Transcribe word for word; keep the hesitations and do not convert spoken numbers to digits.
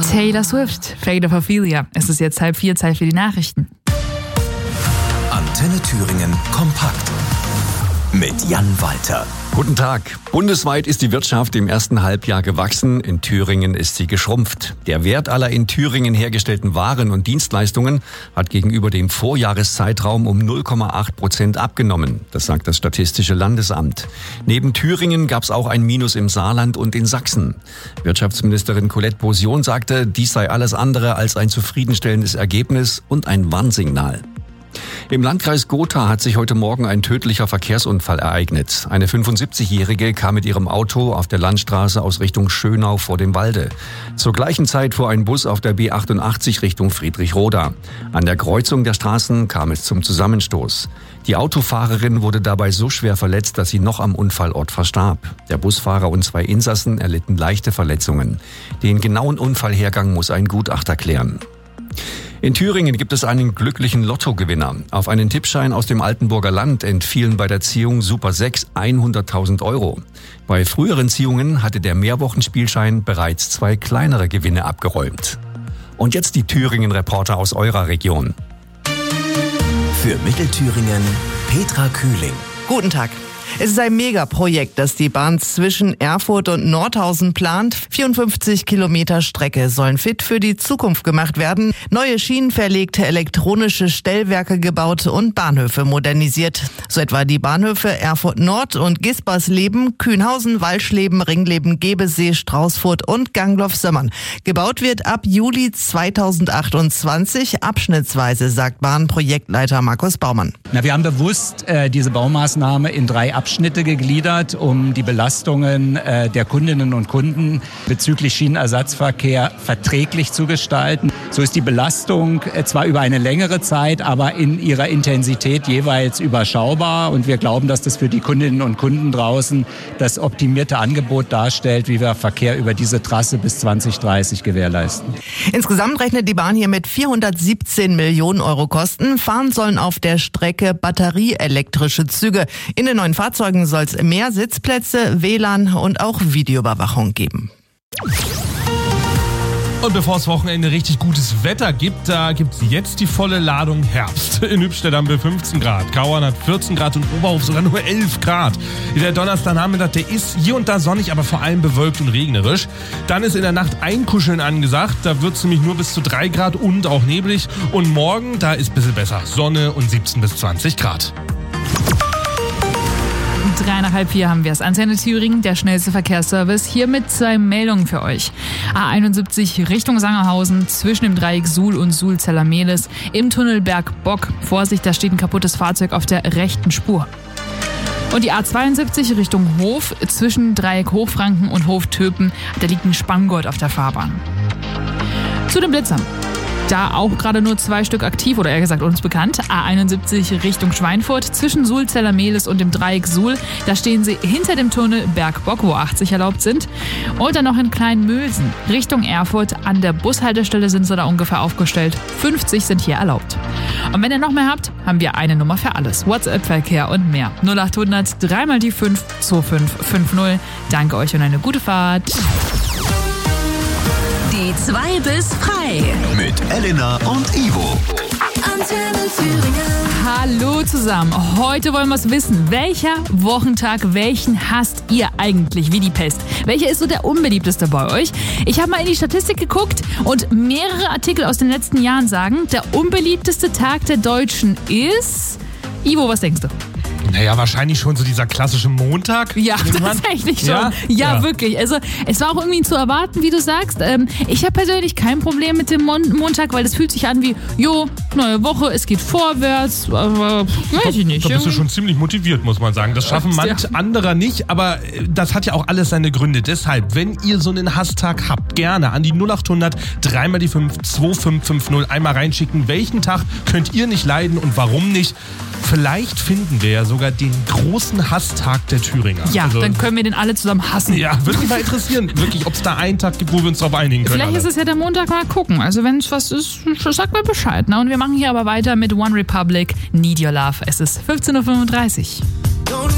Taylor Swift, Fate of Ophelia. Es ist jetzt halb vier, Zeit für die Nachrichten. Antenne Thüringen kompakt mit Jan Walter. Guten Tag. Bundesweit ist die Wirtschaft im ersten Halbjahr gewachsen. In Thüringen ist sie geschrumpft. Der Wert aller in Thüringen hergestellten Waren und Dienstleistungen hat gegenüber dem Vorjahreszeitraum um null Komma acht Prozent abgenommen. Das sagt das Statistische Landesamt. Neben Thüringen gab es auch ein Minus im Saarland und in Sachsen. Wirtschaftsministerin Colette Bosion sagte, dies sei alles andere als ein zufriedenstellendes Ergebnis und ein Warnsignal. Im Landkreis Gotha hat sich heute Morgen ein tödlicher Verkehrsunfall ereignet. Eine fünfundsiebzigjährige kam mit ihrem Auto auf der Landstraße aus Richtung Schönau vor dem Walde. Zur gleichen Zeit fuhr ein Bus auf der B achtundachtzig Richtung Friedrichroda. An der Kreuzung der Straßen kam es zum Zusammenstoß. Die Autofahrerin wurde dabei so schwer verletzt, dass sie noch am Unfallort verstarb. Der Busfahrer und zwei Insassen erlitten leichte Verletzungen. Den genauen Unfallhergang muss ein Gutachter klären. In Thüringen gibt es einen glücklichen Lottogewinner. Auf einen Tippschein aus dem Altenburger Land entfielen bei der Ziehung Super sechs hunderttausend Euro. Bei früheren Ziehungen hatte der Mehrwochenspielschein bereits zwei kleinere Gewinne abgeräumt. Und jetzt die Thüringen-Reporter aus eurer Region. Für Mittelthüringen Petra Kühling. Guten Tag. Es ist ein Megaprojekt, das die Bahn zwischen Erfurt und Nordhausen plant. vierundfünfzig Kilometer Strecke sollen fit für die Zukunft gemacht werden. Neue Schienen verlegt, elektronische Stellwerke gebaut und Bahnhöfe modernisiert. So etwa die Bahnhöfe Erfurt Nord und Gispersleben, Kühnhausen, Walschleben, Ringleben, Gebesee, Straußfurt und Gangloff-Sömmern. Gebaut wird ab Juli zweitausendachtundzwanzig abschnittsweise, sagt Bahnprojektleiter Markus Baumann. Na, wir haben bewusst äh, diese Baumaßnahme in drei Abschnitte gegliedert, um die Belastungen äh, der Kundinnen und Kunden bezüglich Schienenersatzverkehr verträglich zu gestalten. So ist die Belastung äh, zwar über eine längere Zeit, aber in ihrer Intensität jeweils überschaubar. Und wir glauben, dass das für die Kundinnen und Kunden draußen das optimierte Angebot darstellt, wie wir Verkehr über diese Trasse bis zwanzig dreißig gewährleisten. Insgesamt rechnet die Bahn hier mit vierhundertsiebzehn Millionen Euro Kosten. Fahren sollen auf der Strecke batterieelektrische Züge. In den neuen Fahrzeugen soll es mehr Sitzplätze, W L A N und auch Videoüberwachung geben. Und bevor es Wochenende richtig gutes Wetter gibt, da gibt es jetzt die volle Ladung Herbst. In Hübstedt haben wir fünfzehn Grad, Kauern hat vierzehn Grad und Oberhof sogar nur elf Grad. Der Donnerstagnachmittag, der ist hier und da sonnig, aber vor allem bewölkt und regnerisch. Dann ist in der Nacht Einkuscheln angesagt, da wird es nämlich nur bis zu drei Grad und auch neblig. Und morgen, da ist ein bisschen besser, Sonne und siebzehn bis zwanzig Grad. Drei nach halb vier haben wir es. Antenne Thüringen, der schnellste Verkehrsservice. Hier mit zwei Meldungen für euch. A einundsiebzig Richtung Sangerhausen, zwischen dem Dreieck Suhl und Suhl-Zellermehlis. Im Tunnel Bergbock. Vorsicht, da steht ein kaputtes Fahrzeug auf der rechten Spur. Und die A zweiundsiebzig Richtung Hof, zwischen Dreieck Hochfranken und Hof Töpen. Da liegt ein Spanngurt auf der Fahrbahn. Zu den Blitzern. Da auch gerade nur zwei Stück aktiv, oder eher gesagt uns bekannt. A einundsiebzig Richtung Schweinfurt, zwischen Suhl-Zellermehlis und dem Dreieck Suhl. Da stehen sie hinter dem Tunnel Bergbock, wo achtzig erlaubt sind. Und dann noch in Kleinmülsen, Richtung Erfurt. An der Bushaltestelle sind sie da ungefähr aufgestellt. fünfzig sind hier erlaubt. Und wenn ihr noch mehr habt, haben wir eine Nummer für alles. WhatsApp-Verkehr und mehr. null achthundert drei mal die fünf zwei fünf fünf null. Danke euch und eine gute Fahrt. Die zwei bis frei. Mit Elena und Ivo. Antenne Thüringen. Hallo zusammen. Heute wollen wir es wissen. Welcher Wochentag, welchen hasst ihr eigentlich wie die Pest? Welcher ist so der unbeliebteste bei euch? Ich habe mal in die Statistik geguckt und mehrere Artikel aus den letzten Jahren sagen, der unbeliebteste Tag der Deutschen ist... Ivo, was denkst du? Naja, wahrscheinlich schon so dieser klassische Montag. Ja, tatsächlich schon. Ja? Ja, ja, wirklich. Also es war auch irgendwie zu erwarten, wie du sagst. Ähm, ich habe persönlich kein Problem mit dem Mon- Montag, weil das fühlt sich an wie, jo, neue Woche, es geht vorwärts. Aber weiß ich nicht. Da bist du schon ziemlich motiviert, muss man sagen. Das schaffen manch ja. anderer nicht, aber das hat ja auch alles seine Gründe. Deshalb, wenn ihr so einen Hasstag habt, gerne an die null achthundert drei mal die fünf zwei fünf fünf null einmal reinschicken. Welchen Tag könnt ihr nicht leiden und warum nicht? Vielleicht finden wir ja sogar den großen Hasstag der Thüringer. Ja, also, dann können wir den alle zusammen hassen. Ja, würde mich mal interessieren, wirklich, ob es da einen Tag gibt, wo wir uns darauf einigen können. Vielleicht alle. Ist es ja der Montag, mal gucken. Also wenn es was ist, sagt mal Bescheid. Ne? Und wir machen hier aber weiter mit One Republic, Need Your Love. Es ist fünfzehn Uhr fünfunddreißig.